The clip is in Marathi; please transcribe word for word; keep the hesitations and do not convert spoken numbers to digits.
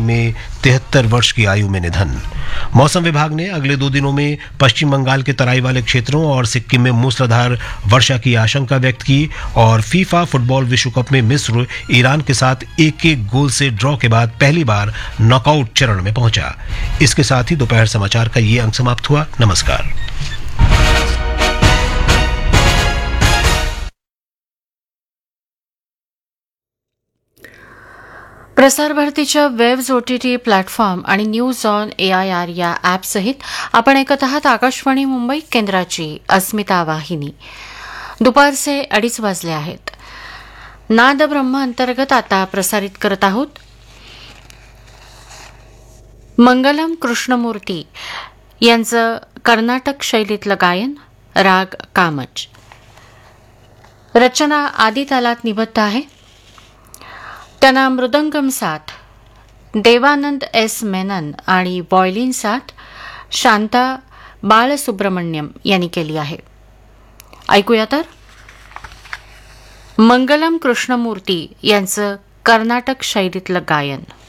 में तिहत्तर वर्ष की आयु में निधन। मौसम विभाग ने अगले दो दिनों में पश्चिम बंगाल के तराई वाले क्षेत्रों और सिक्किम में मूसलाधार वर्षा की आशंका व्यक्त की। और फीफा फुटबॉल विश्व कप में मिस्र ईरान के साथ एक एक गोल से ड्रॉ के बाद पहली बार नॉकआउट चरण में पहुंचा। इसके साथ ही दोपहर समाचार का ये अंक समाप्त हुआ। नमस्कार। प्रसार भारतीच्या वेव्स ओटीटी प्लॅटफॉर्म आणि news on A I R या ॲपसहित आपण ऐकत आहात आकाशवाणी मुंबई केंद्राची अस्मिता वाहिनी। दुपारचे अडीच वाजले आहेत। नाद ब्रह्म अंतर्गत आता प्रसारित करत आहोत मंगलम कृष्णमूर्ती यांचं कर्नाटक शैलीतलं गायन, राग कामच। रचना आदी तालात निबद्ध आहे। त्यांना मृदंगम साथ देवानंद एस मेनन आणि व्हायोलिन साथ शांता बालसुब्रमण्यम यांनी केली आहे। ऐकूया तर मंगलम कृष्णमूर्ती यांचं कर्नाटक शैलीतलं गायन।